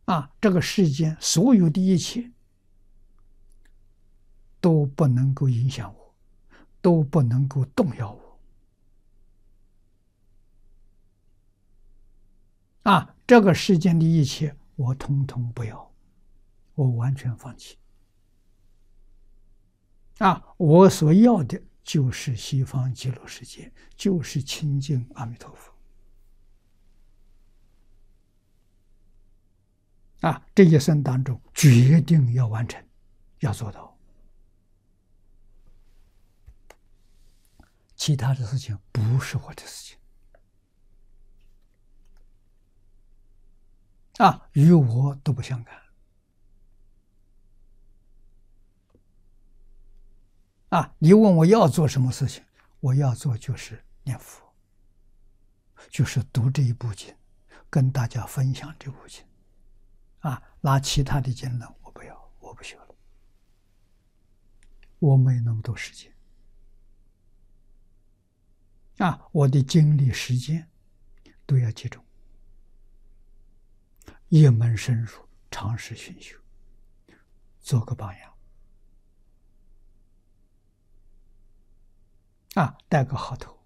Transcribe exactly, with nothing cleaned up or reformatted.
啊，这个世间所有的一切都不能够影响我，都不能够动摇我。啊，这个世间的一切我通通不要，我完全放弃。啊，我所要的就是西方极乐世界，就是亲近阿弥陀佛。啊，这一生当中决定要完成，要做到，其他的事情不是我的事情。啊，与我都不相干。啊，你问我要做什么事情，我要做就是念佛，就是读这一部经，跟大家分享这部经。啊，拿其他的经呢，我不要，我不学了，我没那么多时间。啊，我的精力、时间都要集中，一门深入，长时熏修，做个榜样。啊，带个好头。